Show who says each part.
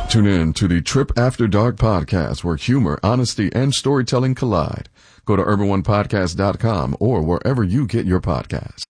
Speaker 1: Tune in to the Trip After Dark podcast, where humor, honesty, and storytelling collide. Go to urban1podcast.com or wherever you get your podcasts.